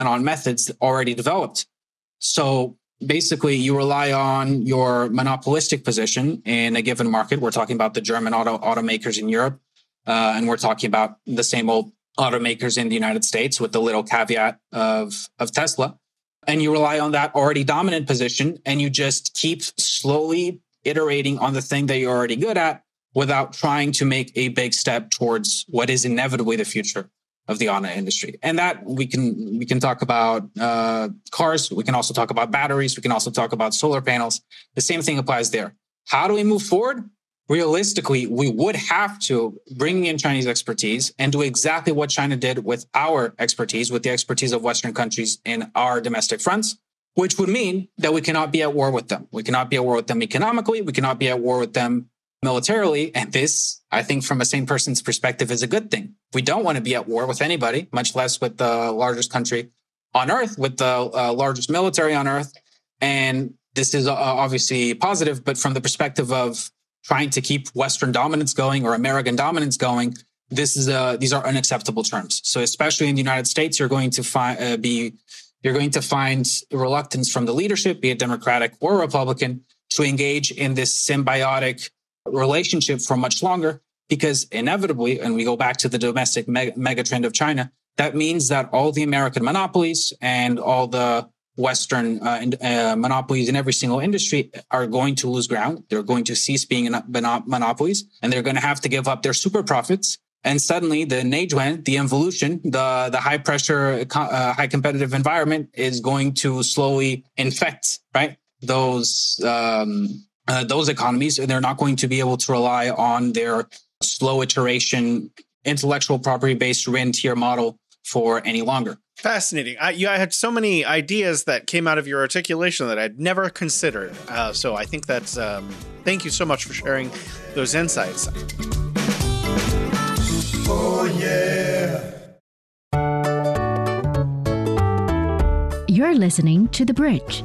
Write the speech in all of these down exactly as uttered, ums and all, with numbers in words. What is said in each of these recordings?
and on methods already developed. So basically, you rely on your monopolistic position in a given market. We're talking about the German auto automakers in Europe, uh, and we're talking about the same old automakers in the United States with the little caveat of, of Tesla. And you rely on that already dominant position, and you just keep slowly iterating on the thing that you're already good at without trying to make a big step towards what is inevitably the future of the auto industry. And that we can we can talk about uh, cars. We can also talk about batteries. We can also talk about solar panels. The same thing applies there. How do we move forward? Realistically, we would have to bring in Chinese expertise and do exactly what China did with our expertise, with the expertise of Western countries in our domestic fronts, which would mean that we cannot be at war with them. We cannot be at war with them economically. We cannot be at war with them militarily. And this, I think, from a sane person's perspective, is a good thing. We don't want to be at war with anybody, much less with the largest country on earth, with the uh, largest military on earth. And this is uh, obviously positive, but from the perspective of trying to keep Western dominance going or American dominance going, this is uh, these are unacceptable terms. So especially in the United States, you're going to find uh, be you're going to find reluctance from the leadership, be it Democratic or Republican, to engage in this symbiotic relationship for much longer, because inevitably, and we go back to the domestic mega, mega trend of China, that means that all the American monopolies and all the Western uh, uh, monopolies in every single industry are going to lose ground. They're going to cease being monopolies, and they're going to have to give up their super profits. And suddenly the Nejuan, the involution, the, the high pressure, uh, high competitive environment is going to slowly infect, right, those, um, uh, those economies. And they're not going to be able to rely on their slow iteration, intellectual property based rentier model for any longer. Fascinating. I, you, I had so many ideas that came out of your articulation that I'd never considered. Uh, so I think that's, um, thank you so much for sharing those insights. Oh, yeah. You're listening to The Bridge.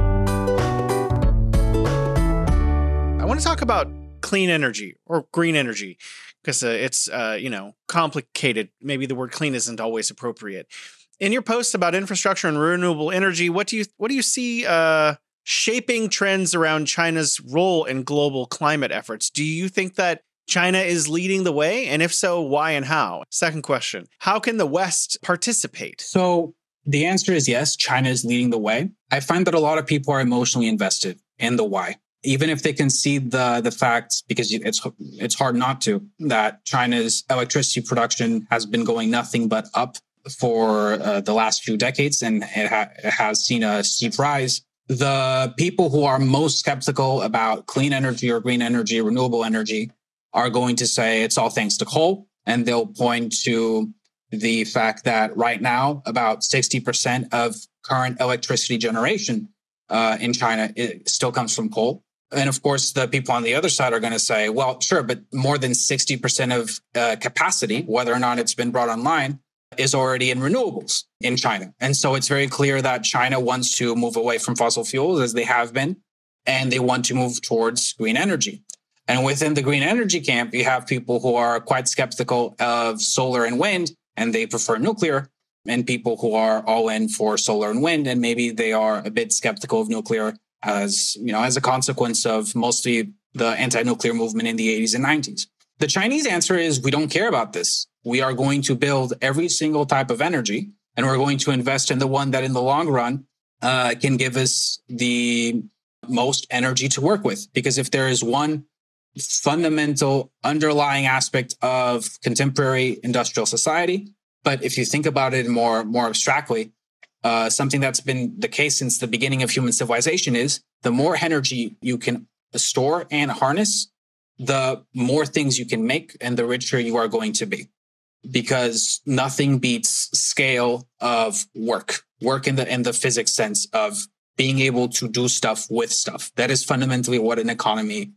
I want to talk about clean energy or green energy because uh, it's, uh, you know, complicated. Maybe the word clean isn't always appropriate. In your posts about infrastructure and renewable energy, what do you what do you see uh, shaping trends around China's role in global climate efforts? Do you think that China is leading the way? And if so, why and how? Second question, how can the West participate? So the answer is yes, China is leading the way. I find that a lot of people are emotionally invested in the why, even if they can see the the facts, because it's it's hard not to, that China's electricity production has been going nothing but up for uh, the last few decades, and it, ha- it has seen a steep rise. The people who are most skeptical about clean energy or green energy, renewable energy, are going to say it's all thanks to coal. And they'll point to the fact that right now, about sixty percent of current electricity generation uh, in China it still comes from coal. And of course, the people on the other side are going to say, well, sure, but more than sixty percent of uh, capacity, whether or not it's been brought online, is already in renewables in China. And so it's very clear that China wants to move away from fossil fuels, as they have been, and they want to move towards green energy. And within the green energy camp, you have people who are quite skeptical of solar and wind, and they prefer nuclear, and people who are all in for solar and wind, and maybe they are a bit skeptical of nuclear as, you know, as a consequence of mostly the anti-nuclear movement in the eighties and nineties. The Chinese answer is, we don't care about this. We are going to build every single type of energy, and we're going to invest in the one that in the long run uh, can give us the most energy to work with. Because if there is one fundamental underlying aspect of contemporary industrial society, but if you think about it more, more abstractly, uh, something that's been the case since the beginning of human civilization is the more energy you can store and harness, the more things you can make and the richer you are going to be. Because nothing beats scale of work, work in the in the physics sense of being able to do stuff with stuff. That is fundamentally what an economy